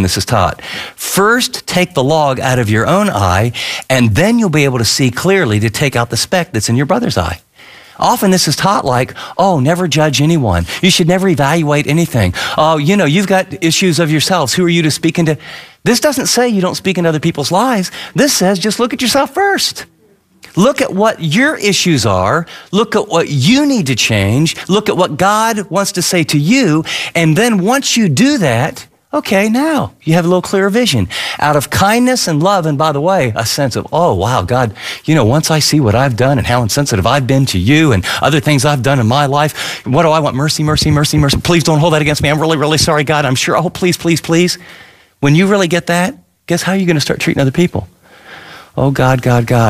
this is taught. First, take the log out of your own eye, and then you'll be able to see clearly to take out the speck that's in your brother's eye. Often this is taught like, oh, never judge anyone. You should never evaluate anything. Oh, you've got issues of yourselves. Who are you to speak into? This doesn't say you don't speak into other people's lives. This says just look at yourself first. Look at what your issues are. Look at what you need to change. Look at what God wants to say to you. And then once you do that, okay, now you have a little clearer vision. Out of kindness and love, and by the way, a sense of, oh, wow, God, once I see what I've done and how insensitive I've been to you and other things I've done in my life, what do I want? Mercy, mercy, mercy, mercy. Please don't hold that against me. I'm really, really sorry, God. I'm sure. Oh, please, please, please. When you really get that, guess how you're going to start treating other people? Oh, God, God, God,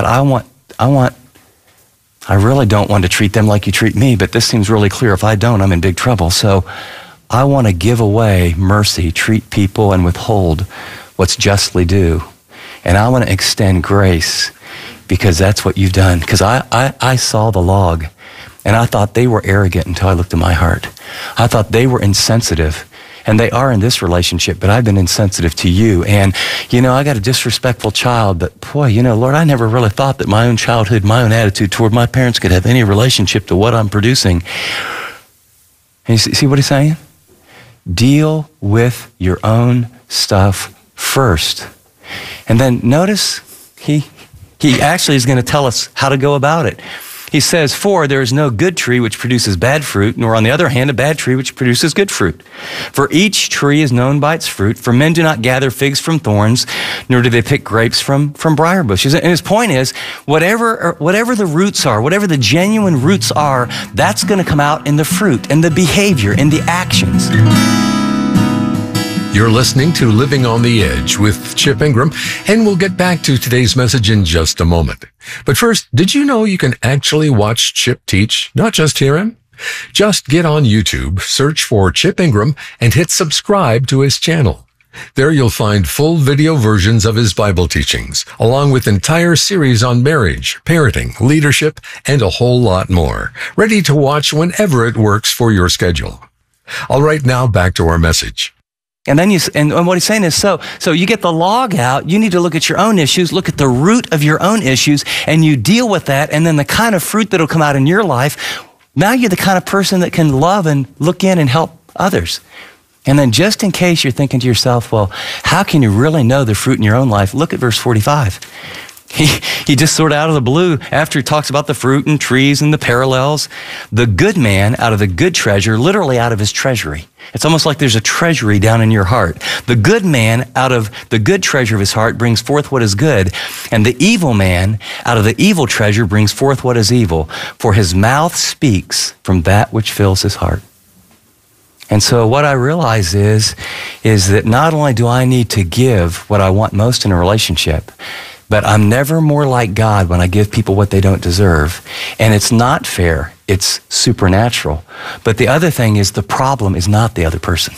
I really don't want to treat them like you treat me, but this seems really clear. If I don't, I'm in big trouble. So I want to give away mercy, treat people, and withhold what's justly due. And I want to extend grace because that's what you've done. Because I saw the log, and I thought they were arrogant until I looked at my heart. I thought they were insensitive. And they are in this relationship, but I've been insensitive to you. And, I got a disrespectful child, but boy, Lord, I never really thought that my own childhood, my own attitude toward my parents could have any relationship to what I'm producing. And you see what he's saying? Deal with your own stuff first. And then notice he actually is going to tell us how to go about it. He says, for there is no good tree which produces bad fruit, nor on the other hand, a bad tree which produces good fruit. For each tree is known by its fruit, for men do not gather figs from thorns, nor do they pick grapes from briar bushes. And his point is, whatever the roots are, whatever the genuine roots are, that's going to come out in the fruit, in the behavior, in the actions. You're listening to Living on the Edge with Chip Ingram, and we'll get back to today's message in just a moment. But first, did you know you can actually watch Chip teach, not just hear him? Just get on YouTube, search for Chip Ingram, and hit subscribe to his channel. There you'll find full video versions of his Bible teachings, along with entire series on marriage, parenting, leadership, and a whole lot more, ready to watch whenever it works for your schedule. All right, now back to our message. And then and what he's saying is, so you get the log out, you need to look at your own issues, look at the root of your own issues, and you deal with that, and then the kind of fruit that'll come out in your life, now you're the kind of person that can love and look in and help others. And then just in case you're thinking to yourself, well, how can you really know the fruit in your own life? Look at verse 45. He just sort of out of the blue, after he talks about the fruit and trees and the parallels, the good man out of the good treasure, literally out of his treasury. It's almost like there's a treasury down in your heart. The good man out of the good treasure of his heart brings forth what is good, and the evil man out of the evil treasure brings forth what is evil, for his mouth speaks from that which fills his heart. And so what I realize is that not only do I need to give what I want most in a relationship, but I'm never more like God when I give people what they don't deserve. And it's not fair. It's supernatural. But the other thing is the problem is not the other person.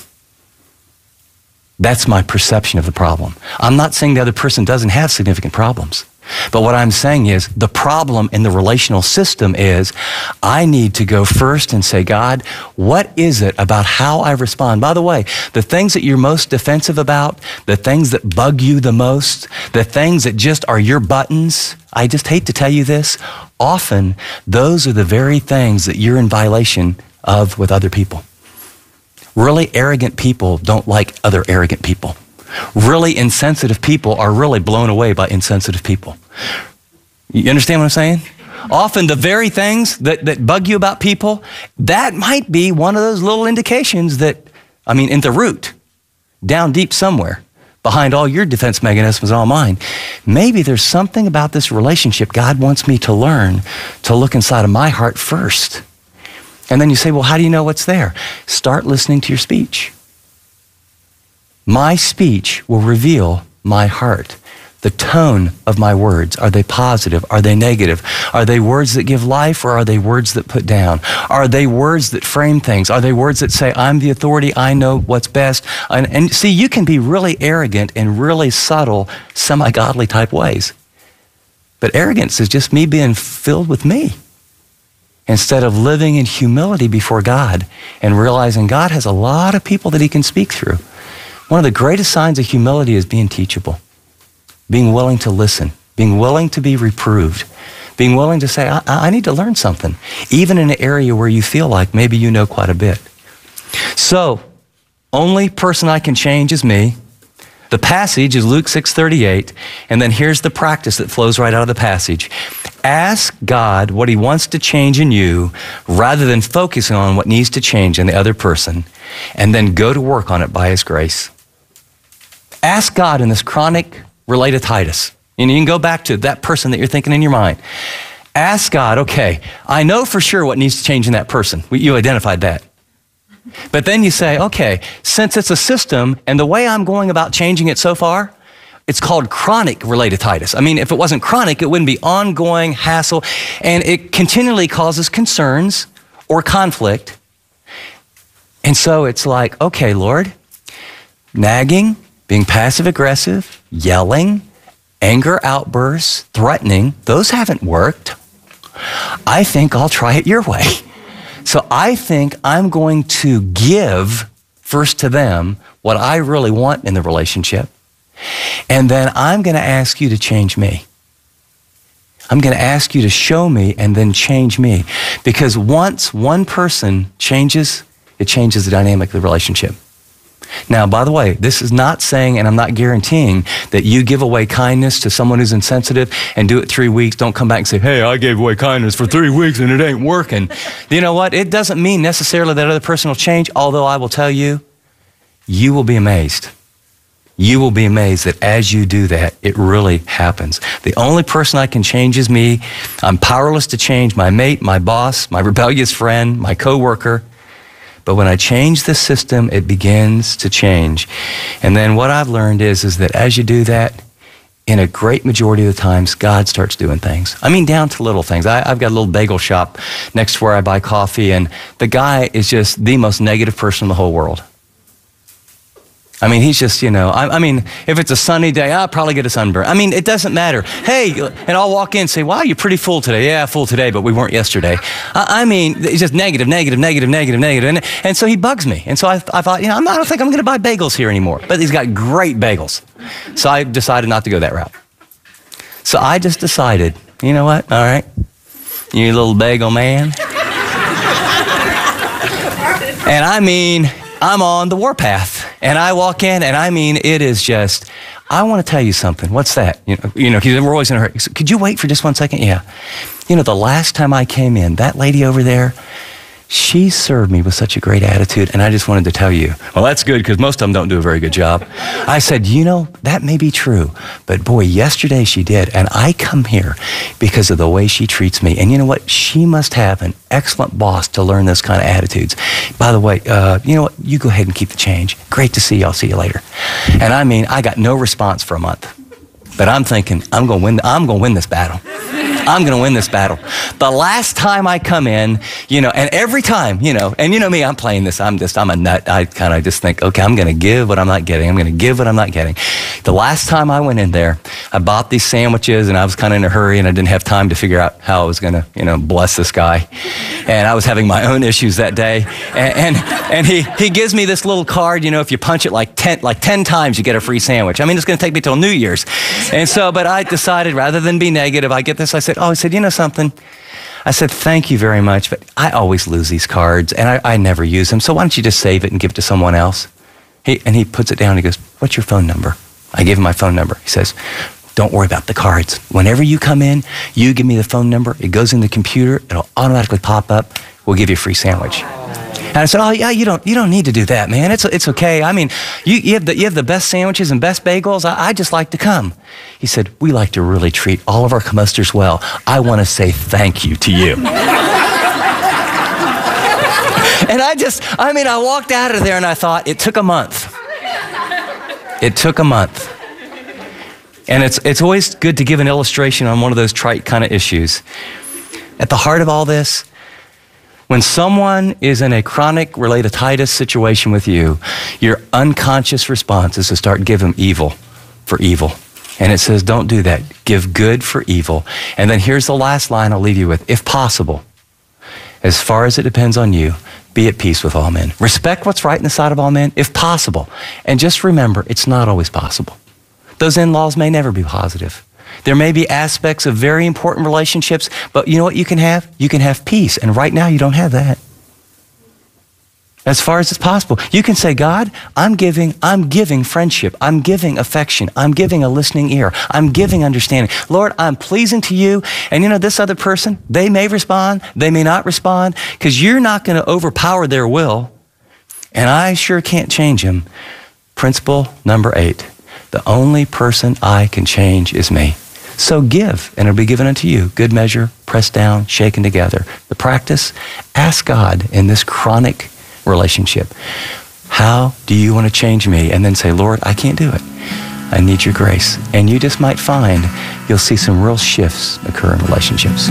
That's my perception of the problem. I'm not saying the other person doesn't have significant problems. But what I'm saying is the problem in the relational system is I need to go first and say, God, what is it about how I respond? By the way, the things that you're most defensive about, the things that bug you the most, the things that just are your buttons, I just hate to tell you this, often those are the very things that you're in violation of with other people. Really arrogant people don't like other arrogant people. Really insensitive people are really blown away by insensitive people. You understand what I'm saying? Often the very things that bug you about people, that might be one of those little indications that, in the root, down deep somewhere, behind all your defense mechanisms and all mine, maybe there's something about this relationship God wants me to learn to look inside of my heart first. And then you say, well, how do you know what's there? Start listening to your speech. My speech will reveal my heart. The tone of my words. Are they positive? Are they negative? Are they words that give life, or are they words that put down? Are they words that frame things? Are they words that say, I'm the authority, I know what's best? And see, you can be really arrogant in really subtle, semi-godly type ways. But arrogance is just me being filled with me, instead of living in humility before God and realizing God has a lot of people that he can speak through. One of the greatest signs of humility is being teachable, being willing to listen, being willing to be reproved, being willing to say, I need to learn something, even in an area where you feel like maybe you know quite a bit. So, only person I can change is me. The passage is Luke 6:38, and then here's the practice that flows right out of the passage. Ask God what he wants to change in you rather than focusing on what needs to change in the other person, and then go to work on it by his grace. Ask God in this chronic relatitis. And you can go back to that person that you're thinking in your mind. Ask God, okay, I know for sure what needs to change in that person. You identified that. But then you say, okay, since it's a system and the way I'm going about changing it so far, it's called chronic relatitis. I mean, if it wasn't chronic, it wouldn't be ongoing hassle, and it continually causes concerns or conflict. And so it's like, okay, Lord, nagging, being passive aggressive, yelling, anger outbursts, threatening, those haven't worked. I think I'll try it your way. So I think I'm going to give first to them what I really want in the relationship. And then I'm going to ask you to change me. I'm going to ask you to show me and then change me. Because once one person changes, it changes the dynamic of the relationship. Now, by the way, this is not saying, and I'm not guaranteeing, that you give away kindness to someone who's insensitive and do it 3 weeks. Don't come back and say, hey, I gave away kindness for 3 weeks and it ain't working. You know what? It doesn't mean necessarily that other person will change, although I will tell you, you will be amazed. You will be amazed that as you do that, it really happens. The only person I can change is me. I'm powerless to change my mate, my boss, my rebellious friend, my coworker. But when I change the system, it begins to change. And then what I've learned is that as you do that, in a great majority of the times, God starts doing things. I mean, down to little things. I've got a little bagel shop next to where I buy coffee, and the guy is just the most negative person in the whole world. I mean, he's just, I mean, if it's a sunny day, I'll probably get a sunburn. I mean, it doesn't matter. Hey, and I'll walk in and say, wow, you're pretty full today. Yeah, full today, but we weren't yesterday. I mean, it's just negative. And so he bugs me. And so I thought, I don't think I'm going to buy bagels here anymore. But he's got great bagels. So I decided not to go that route. So I just decided, you know what? All right, you little bagel man. And I mean, I'm on the warpath. And I walk in, and I mean, it is just, I want to tell you something. What's that? We're always in a hurry. Could you wait for just 1 second? Yeah. The last time I came in, that lady over there, she served me with such a great attitude, and I just wanted to tell you, well, that's good, because most of them don't do a very good job. I said, that may be true, but boy, yesterday she did, and I come here because of the way she treats me. And you know what? She must have an excellent boss to learn this kind of attitudes. By the way, you know what? You go ahead and keep the change. Great to see you. I'll see you later. And I mean, I got no response for a month. But I'm thinking, I'm going to win this battle. I'm going to win this battle. The last time I come in, and every time, and me, I'm playing this. I'm a nut. I kind of just think, okay, I'm going to give what I'm not getting. I'm going to give what I'm not getting. The last time I went in there, I bought these sandwiches, and I was kind of in a hurry, and I didn't have time to figure out how I was going to, bless this guy. And I was having my own issues that day. And he gives me this little card, if you punch it like 10 times, you get a free sandwich. I mean, it's going to take me till New Year's. And so, but I decided rather than be negative, I get this. I said, you know something? I said, thank you very much, but I always lose these cards, and I never use them, so why don't you just save it and give it to someone else? He puts it down, and he goes, what's your phone number? I give him my phone number. He says, don't worry about the cards. Whenever you come in, you give me the phone number. It goes in the computer. It'll automatically pop up. We'll give you a free sandwich. And I said, oh, yeah, you don't need to do that, man. It's okay. I mean, you have the best sandwiches and best bagels. I just like to come. He said, we like to really treat all of our customers well. I want to say thank you to you. And I walked out of there and I thought, it took a month. It took a month. And it's always good to give an illustration on one of those trite kind of issues. At the heart of all this, when someone is in a chronic relatitis situation with you, your unconscious response is to start giving evil for evil. And it says, don't do that. Give good for evil. And then here's the last line I'll leave you with. If possible, as far as it depends on you, Be at peace with all men. Respect what's right in the sight of all men, if possible. And just remember, it's not always possible. Those in-laws may never be positive. There may be aspects of very important relationships, but you know what you can have? You can have peace. And right now, you don't have that. As far as it's possible, you can say, God, I'm giving friendship. I'm giving affection. I'm giving a listening ear. I'm giving understanding. Lord, I'm pleasing to you. And you know, this other person, they may respond. They may not respond because you're not going to overpower their will. And I sure can't change them. Principle number 8, the only person I can change is me. So give, and it'll be given unto you. Good measure, pressed down, shaken together. The practice, ask God in this chronic relationship, how do you want to change me? And then say, Lord, I can't do it. I need your grace. And you just might find you'll see some real shifts occur in relationships.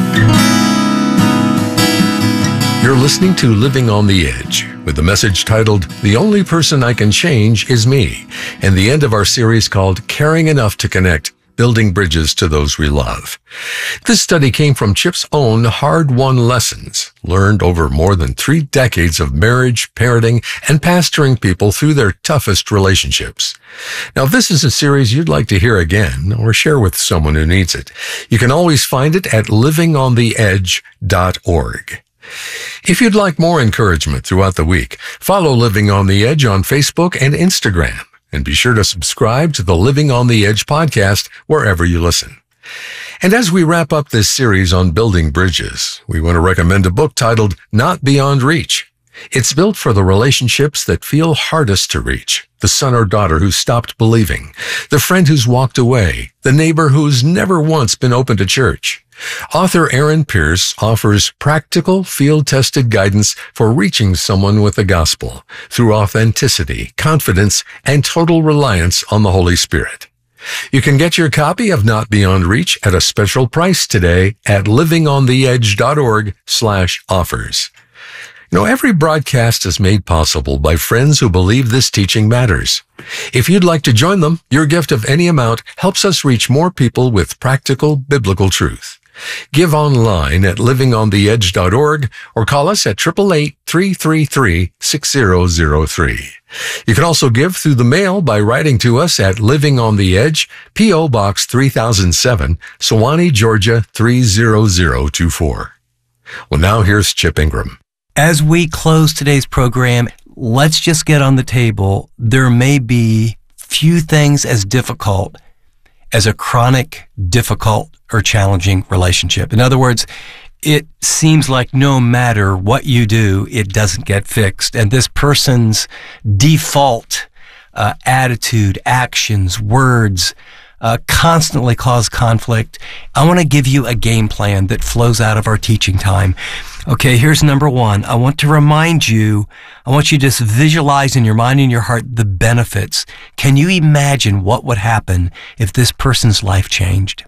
You're listening to Living on the Edge with the message titled, The Only Person I Can Change Is Me, and the end of our series called Caring Enough to Connect, Building Bridges to Those We Love. This study came from Chip's own hard-won lessons, learned over more than 3 decades of marriage, parenting, and pastoring people through their toughest relationships. Now, if this is a series you'd like to hear again or share with someone who needs it, you can always find it at livingontheedge.org. If you'd like more encouragement throughout the week, follow Living on the Edge on Facebook and Instagram. And be sure to subscribe to the Living on the Edge podcast wherever you listen. And as we wrap up this series on building bridges, we want to recommend a book titled Not Beyond Reach. It's built for the relationships that feel hardest to reach. The son or daughter who stopped believing, the friend who's walked away, the neighbor who's never once been open to church. Author Aaron Pierce offers practical, field-tested guidance for reaching someone with the gospel through authenticity, confidence, and total reliance on the Holy Spirit. You can get your copy of Not Beyond Reach at a special price today at livingontheedge.org/offers. You know, every broadcast is made possible by friends who believe this teaching matters. If you'd like to join them, your gift of any amount helps us reach more people with practical biblical truth. Give online at livingontheedge.org or call us at 888-333-6003. You can also give through the mail by writing to us at Living on the Edge, P.O. Box 3007, Sewanee, Georgia 30024. Well, now here's Chip Ingram. As we close today's program, let's just get on the table. There may be few things as difficult as a chronic, difficult, or challenging relationship. In other words, it seems like no matter what you do, it doesn't get fixed. And this person's default attitude, actions, words, constantly cause conflict. I want to give you a game plan that flows out of our teaching time. Okay, here's number 1. I want to remind you, I want you to just visualize in your mind and your heart the benefits. Can you imagine what would happen if this person's life changed?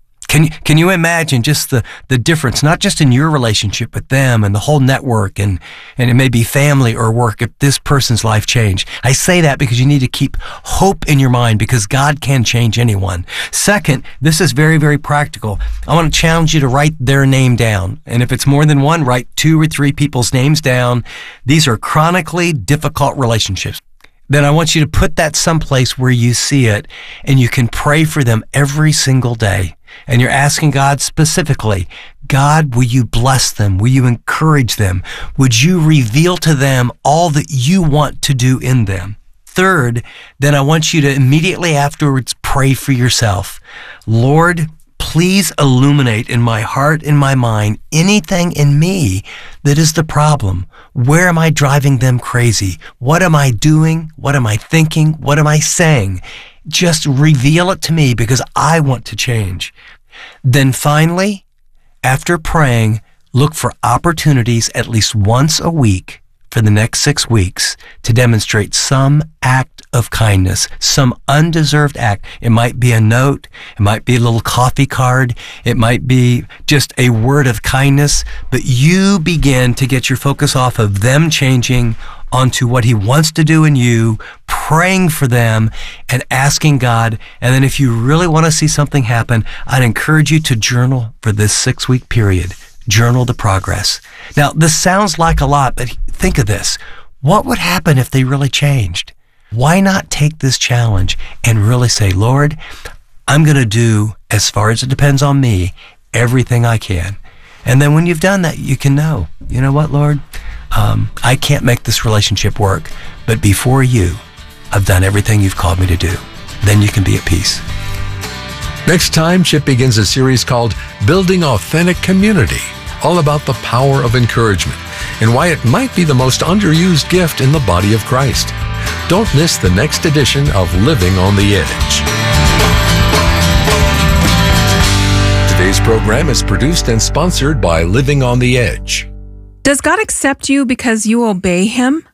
Can you imagine just the difference, not just in your relationship with them and the whole network and it may be family or work, if this person's life changed? I say that because you need to keep hope in your mind because God can change anyone. Second, this is very, very practical. I want to challenge you to write their name down. And if it's more than one, write 2 or 3 people's names down. These are chronically difficult relationships. Then I want you to put that someplace where you see it and you can pray for them every single day. And you're asking God specifically, God, will you bless them? Will you encourage them? Would you reveal to them all that you want to do in them? Third, then I want you to immediately afterwards pray for yourself. Lord, please illuminate in my heart and my mind anything in me that is the problem. Where am I driving them crazy? What am I doing? What am I thinking? What am I saying? Just reveal it to me because I want to change. Then finally, after praying, look for opportunities at least once a week for the next 6 weeks to demonstrate some act of kindness, some undeserved act. It might be a note, it might be a little coffee card, it might be just a word of kindness, but you begin to get your focus off of them changing onto what He wants to do in you, praying for them and asking God. And then if you really want to see something happen, I'd encourage you to journal for this 6-week period. Journal the progress. Now, this sounds like a lot, but think of this. What would happen if they really changed? Why not take this challenge and really say, Lord, I'm going to do, as far as it depends on me, everything I can. And then when you've done that, you can know, you know what, Lord? I can't make this relationship work, but before you, I've done everything you've called me to do. Then you can be at peace. Next time, Chip begins a series called Building Authentic Community, all about the power of encouragement and why it might be the most underused gift in the body of Christ. Don't miss the next edition of Living on the Edge. Today's program is produced and sponsored by Living on the Edge. Does God accept you because you obey Him?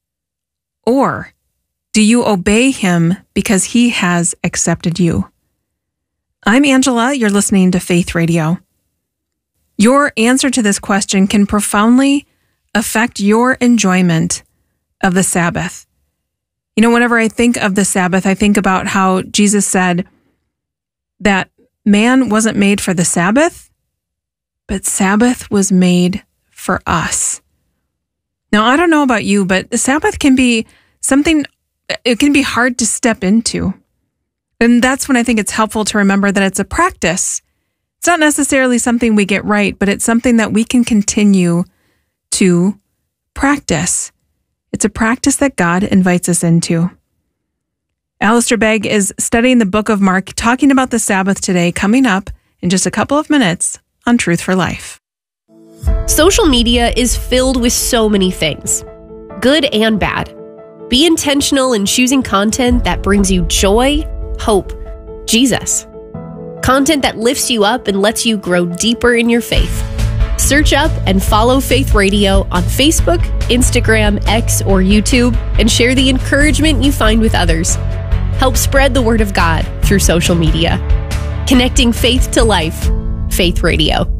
Or do you obey Him because He has accepted you? I'm Angela. You're listening to Faith Radio. Your answer to this question can profoundly affect your enjoyment of the Sabbath. You know, whenever I think of the Sabbath, I think about how Jesus said that man wasn't made for the Sabbath, but Sabbath was made for us. Now, I don't know about you, but the Sabbath can be something, it can be hard to step into. And that's when I think it's helpful to remember that it's a practice. It's not necessarily something we get right, but it's something that we can continue to practice. It's a practice that God invites us into. Alistair Begg is studying the book of Mark, talking about the Sabbath today, coming up in just a couple of minutes on Truth for Life. Social media is filled with so many things, good and bad. Be intentional in choosing content that brings you joy, hope, Jesus. Content that lifts you up and lets you grow deeper in your faith. Search up and follow Faith Radio on Facebook, Instagram, X, or YouTube, and share the encouragement you find with others. Help spread the word of God through social media. Connecting faith to life. Faith Radio.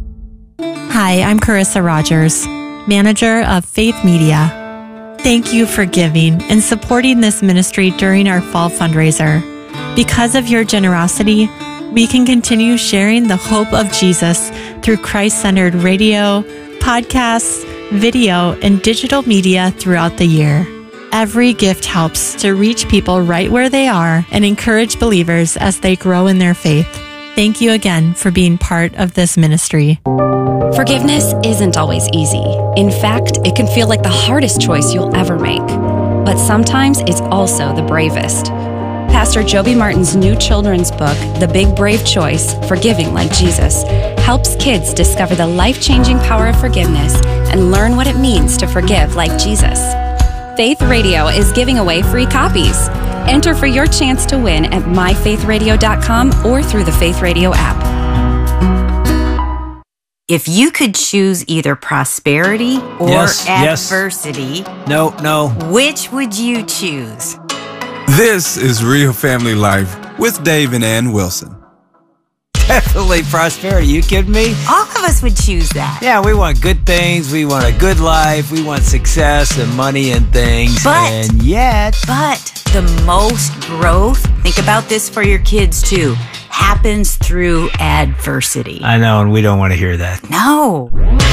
Hi, I'm Carissa Rogers, manager of Faith Media. Thank you for giving and supporting this ministry during our fall fundraiser. Because of your generosity, we can continue sharing the hope of Jesus through Christ-centered radio, podcasts, video, and digital media throughout the year. Every gift helps to reach people right where they are and encourage believers as they grow in their faith. Thank you again for being part of this ministry. Forgiveness isn't always easy. In fact, it can feel like the hardest choice you'll ever make. But sometimes it's also the bravest. Pastor Joby Martin's new children's book, The Big Brave Choice, Forgiving Like Jesus, helps kids discover the life-changing power of forgiveness and learn what it means to forgive like Jesus. Faith Radio is giving away free copies. Enter for your chance to win at myfaithradio.com or through the Faith Radio app. If you could choose either prosperity or adversity, No. which would you choose? This is Real Family Life with Dave and Ann Wilson. Definitely prosperity. You kidding me? All of us would choose that. Yeah, we want good things. We want a good life. We want success and money and things. But the most growth, think about this for your kids too, happens through adversity. I know, and we don't want to hear that. No.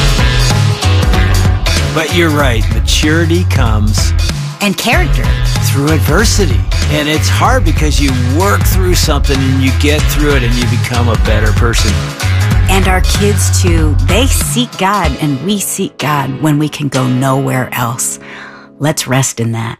But you're right. Maturity comes And character. through adversity. And it's hard because you work through something and you get through it and you become a better person. And our kids too, they seek God and we seek God when we can go nowhere else. Let's rest in that.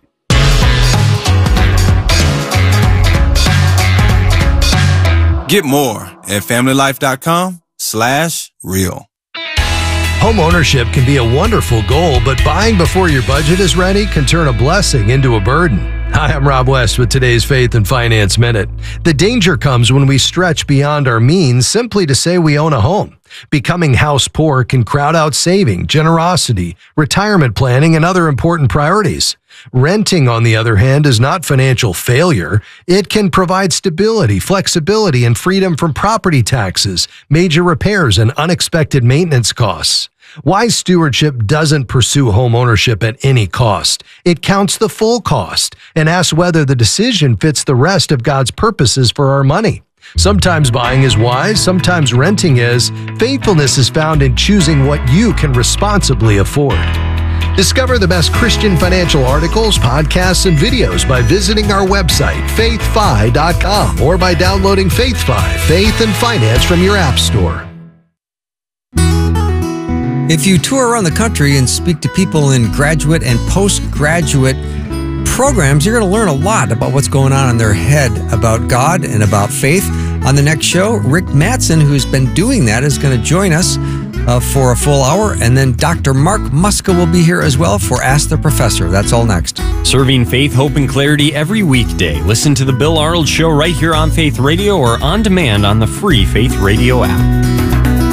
Get more at familylife.com/real. Home ownership can be a wonderful goal, but buying before your budget is ready can turn a blessing into a burden. Hi, I'm Rob West with today's Faith and Finance Minute. The danger comes when we stretch beyond our means simply to say we own a home. Becoming house poor can crowd out saving, generosity, retirement planning, and other important priorities. Renting, on the other hand, is not financial failure. It can provide stability, flexibility, and freedom from property taxes, major repairs, and unexpected maintenance costs. Wise stewardship doesn't pursue home ownership at any cost. It counts the full cost and asks whether the decision fits the rest of God's purposes for our money. Sometimes buying is wise, sometimes renting is. Faithfulness is found in choosing what you can responsibly afford. Discover the best Christian financial articles, podcasts, and videos by visiting our website, faithfi.com, or by downloading FaithFi, Faith and Finance from your app store. If you tour around the country and speak to people in graduate and postgraduate programs, you're going to learn a lot about what's going on in their head about God and about faith. On the next show, Rick Mattson, who's been doing that, is going to join us for a full hour. And then Dr. Mark Muska will be here as well for Ask the Professor. That's all next. Serving faith, hope, and clarity every weekday. Listen to The Bill Arnold Show right here on Faith Radio or on demand on the free Faith Radio app.